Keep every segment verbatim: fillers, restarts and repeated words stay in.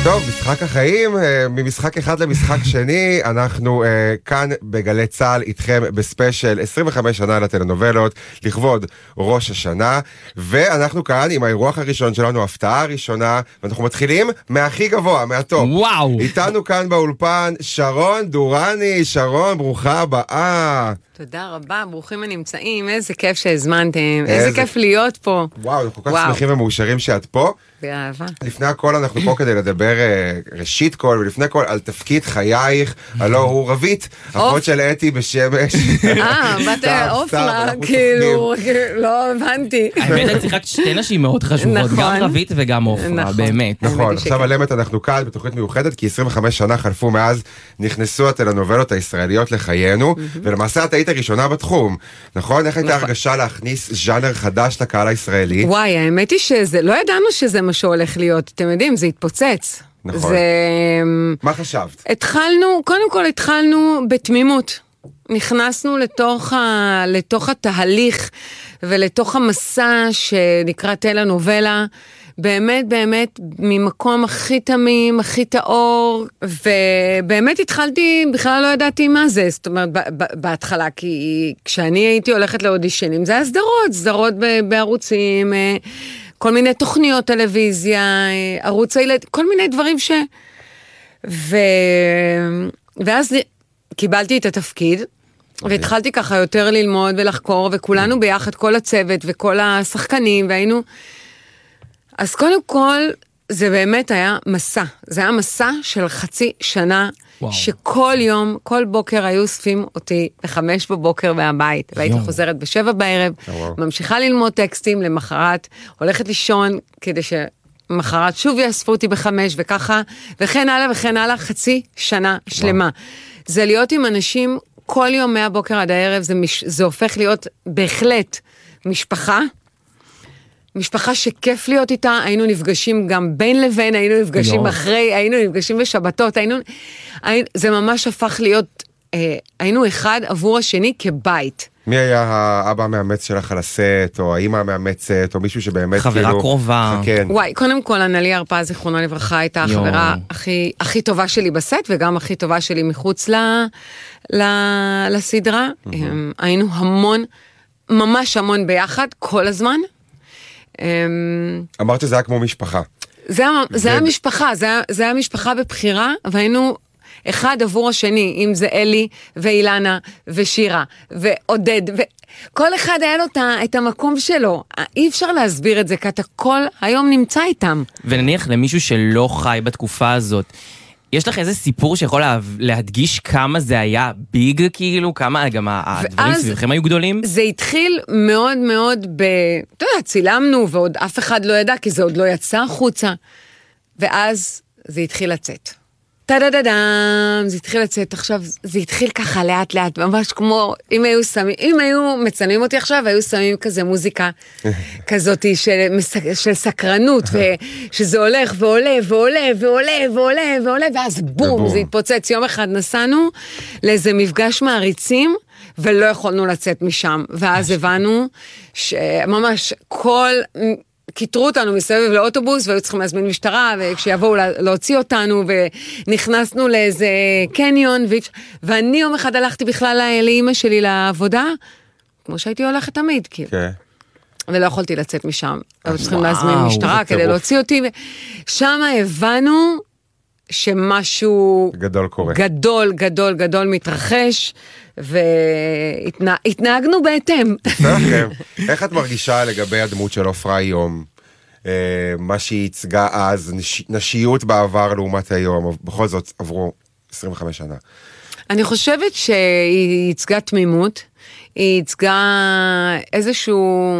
טוב, משחק החיים, ממשחק אחד למשחק שני, אנחנו כאן בגלי צהל איתכם בספיישל עשרים וחמש שנה לטלנובלות, לכבוד ראש השנה, ואנחנו כאן עם האירוח הראשון שלנו, הפתעה הראשונה, ואנחנו מתחילים מהכי גבוה, מהטופ. וואו. איתנו כאן באולפן שרון דורני. שרון, ברוכה הבאה. תודה רבה, ברוכים הנמצאים, איזה כיף שהזמנתם, איזה, איזה כיף להיות פה. וואו, אנחנו כל כך שמחים ומאושרים שאת פה. באהבה. לפני הכל אנחנו פה כדי לדבר ראשית כל, ולפני כל על תפקיד חייך, הלא הוא רבית, אחות של אתי בשמש. אה, בת אופרה, כאילו, לא הבנתי. האמת, אני צריכה שתי נשים מאוד חשובות, גם רבית וגם אופרה, באמת. נכון, עכשיו על אמת אנחנו כאן בתוכנית מיוחדת, כי עשרים וחמש שנה חלפו מאז נכנסו הטלנובלות הישראליות לחיינו, ולמעשה את היית הראשונה בתחום, נכון? איך הייתה הרגשה להכניס ז'אנר חדש לקהל הישראלי? וואי, האמת היא שזה, לא ידענו שזה מה שהולך להיות, אתם יודעים, זה התפוצץ. נכון. זה... מה חשבת? התחלנו, קודם כל התחלנו בתמימות. נכנסנו לתוך, ה... לתוך התהליך ולתוך המסע שנקרא טלנובלה, באמת באמת ממקום הכי תמים, הכי טהור, ובאמת התחלתי, בכלל לא ידעתי מה זה, זאת אומרת, בהתחלה, כי כשאני הייתי הולכת לאודישנים, זה היה סדרות, סדרות בערוצים, כל מיני תוכניות טלוויזיה, ערוץ הילד, כל מיני דברים ש... ו... ואז קיבלתי את התפקיד, והתחלתי ככה יותר ללמוד ולחקור, וכולנו ביחד, כל הצוות וכל השחקנים, והיינו... אז קודם כל, זה באמת היה מסע. זה היה מסע של חצי שנה, וואו. שכל יום, כל בוקר היו אוספים אותי בחמש בבוקר מהבית, והייתי חוזרת בשבע בערב, וואו. ממשיכה ללמוד טקסטים למחרת, הולכת לישון כדי שמחרת שוב יאספו אותי בחמש, וככה, וכן הלאה וכן הלאה, חצי שנה שלמה. וואו. זה להיות עם אנשים כל יום מהבוקר עד הערב, זה, מש... זה הופך להיות בהחלט משפחה, משפחה שכיף להיות איתה, היינו נפגשים גם בין לבין, היינו נפגשים יום. אחרי, היינו נפגשים בשבתות, היינו, היינו, זה ממש הפך להיות, אה, היינו אחד עבור השני כבית. מי היה האבא המאמץ שלך על הסט, או האמא המאמצת, או מישהו שבאמת חברה כאילו... קרובה. כן. וואי, קודם כל, אנלי הרפאה, זיכרונה לברכה, הייתה החברה הכי, הכי טובה שלי בסט, וגם הכי טובה שלי מחוץ ל, ל, לסדרה. Mm-hmm. היינו המון, ממש המון ביחד, כל הזמן. אמרת שזה היה כמו משפחה. זה, זה היה משפחה, זה, זה היה משפחה בבחירה, והיינו אחד עבור השני, אם זה אלי ואילנה ושירה ועודד, וכל אחד היה לו את המקום שלו. אי אפשר להסביר את זה, כי אתה כל היום נמצא איתם. ונניח למישהו שלא חי בתקופה הזאת, יש לך איזה סיפור שיכול להדגיש כמה זה היה ביג, כאילו, כמה גם הדברים סביבכם היו גדולים? זה התחיל מאוד מאוד ב... אתה יודע, צילמנו, ועוד אף אחד לא ידע, כי זה עוד לא יצא החוצה. ואז זה התחיל לצאת. טה-דה-דה-דם, זה התחיל לצאת. עכשיו, זה התחיל ככה לאט לאט, ממש כמו, אם היו שמים, אם היו מצלמים אותי עכשיו, היו שמים כזה מוזיקה כזאת של, של סקרנות, ושזה הולך ועולה ועולה ועולה ועולה ועולה, ואז בום, זה התפוצץ. יום אחד נסענו לאיזה מפגש מעריצים, ולא יכולנו לצאת משם. ואז הבנו שממש כל... קיטרו אותנו מסביב לאוטובוס, והיו צריכים להזמין משטרה, וכשיבואו להוציא אותנו, ונכנסנו לאיזה קניון, ואני יום אחד הלכתי בכלל לאמא שלי לעבודה, כמו שהייתי הולכת תמיד, כאילו. ולא יכולתי לצאת משם. היו צריכים להזמין משטרה כדי להוציא אותי, ושם הבנו שמשהו גדול קורה. גדול, גדול, גדול מתרחש, והתנהגנו בהתאם. איך את מרגישה לגבי הדמות של אופרה היום? מה שהיא ייצגה אז, נשיות בעבר לעומת היום, בכל זאת עברו עשרים וחמש שנה. אני חושבת שהיא ייצגה תמימות, היא ייצגה איזשהו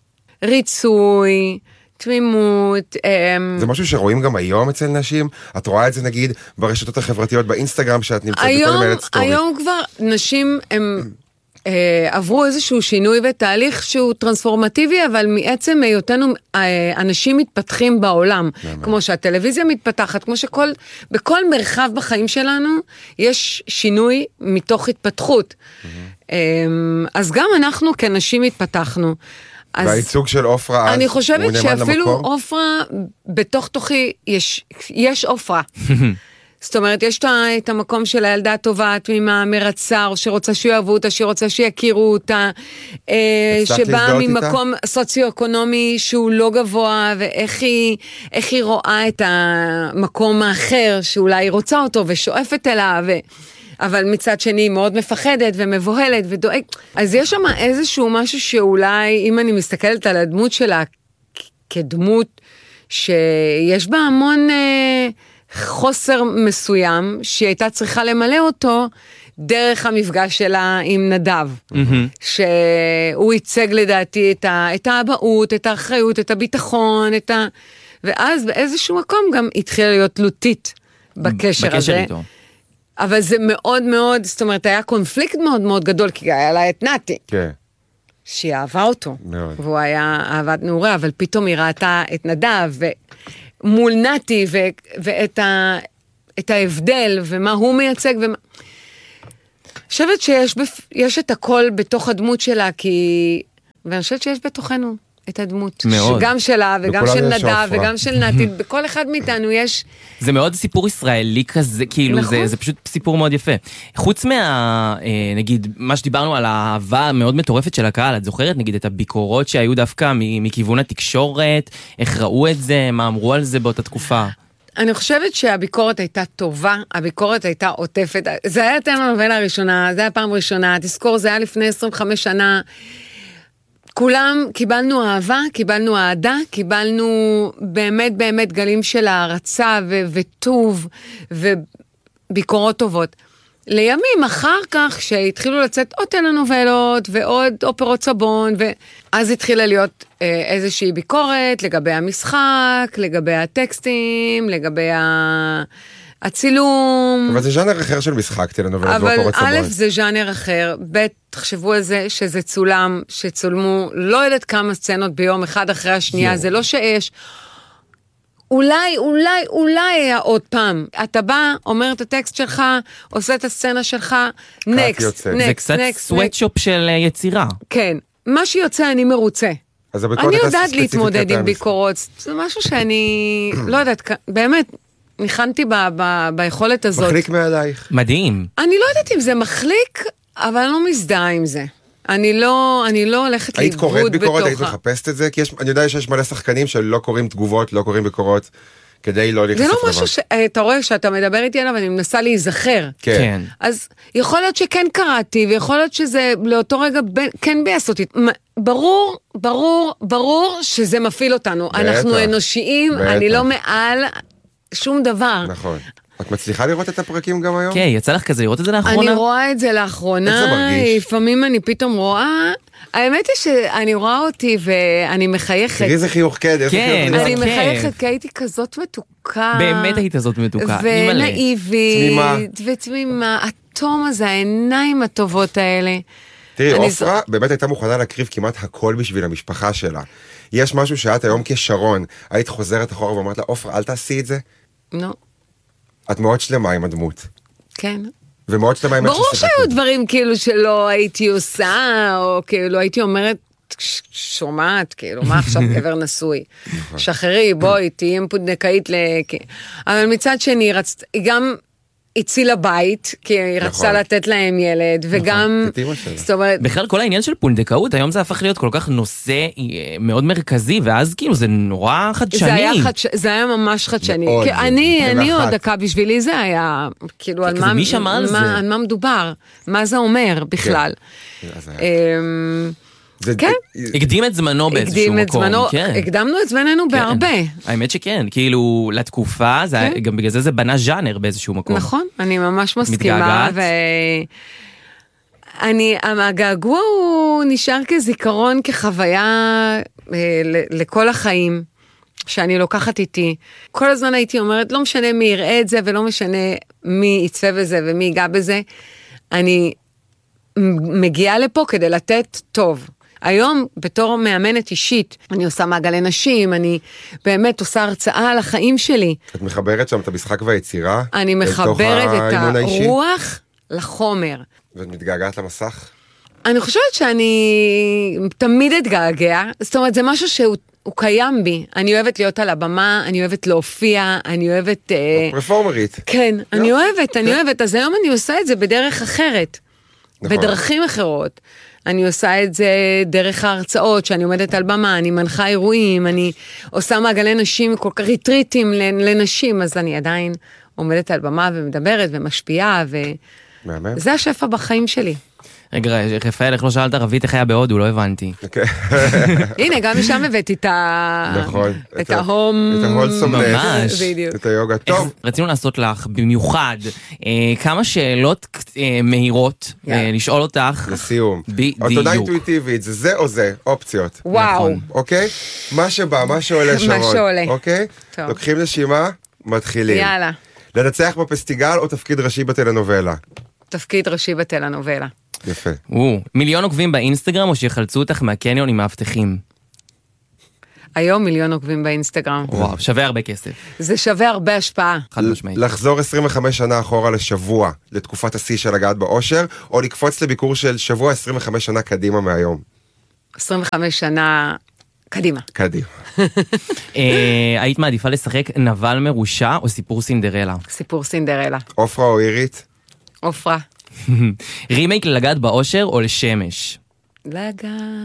ריצוי, תמימות. זה משהו שרואים גם היום אצל נשים? את רואה את זה נגיד ברשתות החברתיות, באינסטגרם שאת נמצאת בכל מיני סטורי. היום כבר נשים הם עברו איזשהו שינוי ותהליך שהוא טרנספורמטיבי, אבל מעצם היותנו אנשים מתפתחים בעולם, כמו שהטלוויזיה מתפתחת, כמו שכל, בכל מרחב בחיים שלנו יש שינוי מתוך התפתחות. אז גם אנחנו כנשים התפתחנו. והייצוג של אופרה, אני חושבת שאפילו אופרה, בתוך תוכי יש, יש אופרה. זאת אומרת, יש את המקום של הילדה הטובה, התמימה, מרצה, או שרוצה שיאהבו אותה, שרוצה שיכירו אותה, שבאה ממקום סוציו-אקונומי שהוא לא גבוה, ואיך היא, איך היא רואה את המקום האחר, שאולי היא רוצה אותו ושואפת אליו, ו... אבל מצד שני היא מאוד מפחדת ומבוהלת ודואג. אז יש שם איזשהו משהו שאולי, אם אני מסתכלת על הדמות שלה כדמות, שיש בה המון אה, חוסר מסוים, שהיא הייתה צריכה למלא אותו, דרך המפגש שלה עם נדב. Mm-hmm. שהוא ייצג לדעתי את, ה, את האבהות, את האחריות, את הביטחון, את ה... ואז באיזשהו מקום גם התחילה להיות תלותית בקשר, בקשר הזה. איתו. אבל זה מאוד מאוד, זאת אומרת, היה קונפליקט מאוד מאוד גדול, כי היה לה את נתי. כן. שהיא אהבה אותו. מאוד. והוא היה אהבת נעורה, אבל פתאום היא ראתה את נדב, ומול נתי, ו, ואת ה, את ההבדל, ומה הוא מייצג, ומה... אני חושבת שיש בפ... יש את הכל בתוך הדמות שלה, כי... ואני חושבת שיש בתוכנו את הדמות. מאוד. גם שלה, וגם של נדב, וגם של נתי, בכל אחד מאיתנו יש... זה מאוד סיפור ישראלי כזה, כאילו, נכון? זה, זה פשוט סיפור מאוד יפה. חוץ מה, נגיד, מה שדיברנו על האהבה המאוד מטורפת של הקהל, את זוכרת, נגיד, את הביקורות שהיו דווקא מכיוון התקשורת, איך ראו את זה, מה אמרו על זה באותה תקופה? אני חושבת שהביקורת הייתה טובה, הביקורת הייתה עוטפת, זה היה טלנובלה הראשונה, זה היה פעם ראשונה, תזכור, זה היה לפני עשרים וחמש שנה, כולם קיבלנו אהבה, קיבלנו אהדה, קיבלנו באמת באמת גלים של הערצה ו- וטוב וביקורות טובות. לימים אחר כך שהתחילו לצאת עוד טלנובלות ועוד אופרות סבון, ואז התחילה להיות אה, איזושהי ביקורת לגבי המשחק, לגבי הטקסטים, לגבי ה... הצילום. אבל זה ז'אנר אחר של משחק, טלנובלות ואופרות סבון. אבל א' זה ז'אנר אחר, ב' תחשבו על זה שזה צולם, שצולמו לא יודעת כמה סצנות ביום אחד אחרי השנייה, זה לא שיש. אולי, אולי, אולי היה עוד פעם. אתה בא, אומר את הטקסט שלך, עושה את הסצנה שלך, נקסט, נקסט, זה קצת סוואטשופ של יצירה. כן. מה שיוצא אני מרוצה. אני יודעת להתמודד עם ביקורות. זה משהו שאני לא יודעת, באמת, ניחנתי ב- ב- ביכולת הזאת. מחליק מעלייך. מדהים. אני לא יודעת אם זה מחליק, אבל אני לא מזדהה עם זה. אני לא, אני לא הולכת לאיבוד בתוכה. היית קוראת ביקורת, היית מחפשת את זה? כי יש, אני יודע שיש מלא שחקנים שלא קוראים תגובות, לא קוראים ביקורות, כדי לא להיחשף דבר. דבר. זה לא משהו שאתה רואה שאתה מדבר איתי עליו, אני מנסה להיזכר. כן. אז יכול להיות שכן קראתי, ויכול להיות שזה לאותו רגע כן ביאס אותי. ברור, ברור, ברור שזה מפעיל אותנו. אנחנו אנושיים, אני לא מעל שום דבר. נכון. את מצליחה לראות את הפרקים גם היום? כן, יצא לך כזה לראות את זה לאחרונה? אני רואה את זה לאחרונה. איך זה מרגיש? לפעמים אני פתאום רואה, האמת היא שאני רואה אותי ואני מחייכת. תראי איזה חיוך קד. כן, אני מחייכת כי הייתי כזאת מתוקה. באמת היית זאת מתוקה. ונאיבית, ותמימה. התום הזה, העיניים הטובות האלה. תראי, אופרה באמת הייתה מוכנה להקריב כמעט הכל בשביל המשפחה שלה. יש משהו שאת היום כשרון, היית חוזרת אחורה ואומרת לה, אופרה, אל תעשי את זה. לא. את מאוד שלמה עם הדמות. כן. ומאוד שלמה עם ברור שהיו דברים כאילו שלא הייתי עושה, או כאילו הייתי אומרת, שומעת, כאילו, מה עכשיו גבר נשוי? שחררי, בואי, תהיי פונדקאית ל... אבל מצד שני, היא גם הצילה בית, כי היא רצתה לתת להם ילד, וגם... בכלל, כל העניין של פונדקאות, היום זה הפך להיות כל כך נושא מאוד מרכזי, ואז כאילו זה נורא חדשני. זה היה ממש חדשני. אני עוד דקה בשבילי זה היה, כאילו, על מה מדובר, מה זה אומר בכלל. כן. הקדים את זמנו באיזשהו מקום. הקדמנו את זמננו בהרבה. האמת שכן, כאילו לתקופה, גם בגלל זה זה בנה ז'אנר באיזשהו מקום. נכון, אני ממש מסכימה. הגעגוע הוא נשאר כזיכרון, כחוויה לכל החיים שאני לוקחת איתי. כל הזמן הייתי אומרת, לא משנה מי יראה את זה ולא משנה מי יצפה בזה ומי ייגע בזה. אני מגיעה לפה כדי לתת טוב. היום, בתור מאמנת אישית, אני עושה מעגלי נשים, אני באמת עושה הרצאה על החיים שלי. את מחברת שם את המשחק והיצירה? אני מחברת את הרוח לחומר. ואת מתגעגעת למסך? אני חושבת שאני תמיד אתגעגע, זאת אומרת, זה משהו שהוא הוא קיים בי. אני אוהבת להיות על הבמה, אני אוהבת להופיע, אני אוהבת... פרפורמרית. כן, אני אוהבת, אני אוהבת, אז היום אני עושה את זה בדרך אחרת, בדרכים אחרות. אני עושה את זה דרך ההרצאות, שאני עומדת על במה, אני מנחה אירועים, אני עושה מעגלי נשים כל כך ריטריטים לנשים, אז אני עדיין עומדת על במה ומדברת ומשפיעה, וזה השפע בחיים שלי. רגע, רפאל, איך לא שאלת ערבית, איך היה בהודו, לא הבנתי. הנה, גם משם הבאתי את ההום. את ההולסומנס. ממש. את היוגה. טוב. רצינו לעשות לך במיוחד כמה שאלות מהירות, לשאול אותך. לסיום. בדיוק. תודה אינטואיטיבית, זה זה או זה, אופציות. וואו. אוקיי? מה שבא, מה שעולה שרון. מה שעולה. אוקיי? לוקחים נשימה, מתחילים. יאללה. לנצח בפסטיגל או תפקיד ראשי בטלנובלה? תפקיד ראשי בטלנובלה. יפה. מיליון עוקבים באינסטגרם או שיחלצו אותך מהקניון עם מאבטחים? היום מיליון עוקבים באינסטגרם. וואו, שווה הרבה כסף. זה שווה הרבה השפעה. חד משמעית. לחזור עשרים וחמש שנה אחורה לשבוע, לתקופת השיא של לגעת באושר, או לקפוץ לביקור של שבוע עשרים וחמש שנה קדימה מהיום? עשרים וחמש שנה קדימה. קדימה. היית מעדיפה לשחק נבל מרושע או סיפור סינדרלה? סיפור סינדרלה. אופרה או עירית? אופרה. רימייק ללגעת באושר או לשמש? לגעת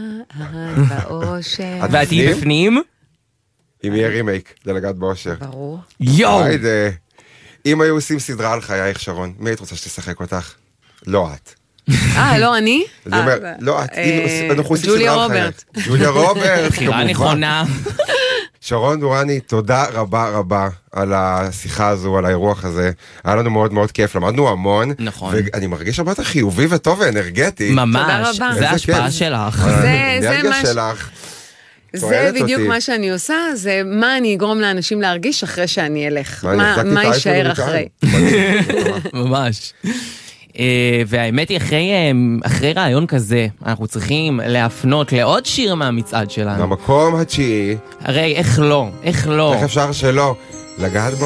באושר. ואת תהיי בפנים? אם יהיה רימייק ללגעת באושר. ברור. יואו! אם היו עושים סדרה על חייך, שרון, מי היית רוצה שתשחק אותך? לא את. אה, לא אני? אני אומר, לא את. אנחנו עושים ג'וליה סדרה על חייך. רוברט. ג'וליה רוברט. בחירה נכונה. שרון דורני, תודה רבה רבה על השיחה הזו, על האירוח הזה. היה לנו מאוד מאוד כיף, למדנו המון. נכון. ואני מרגיש הרבה יותר חיובי וטוב ואנרגטי. ממש. תודה רבה. זה ההשפעה שלך. זה מה שלך. זה בדיוק מה שאני עושה, זה מה אני אגרום לאנשים להרגיש אחרי שאני אלך. מה יישאר אחרי. ממש. והאמת היא, אחרי רעיון כזה, אנחנו צריכים להפנות לעוד שיר מהמצעד שלנו. למקום התשיעי. הרי איך לא, איך לא. איך אפשר שלא? לגעת בו.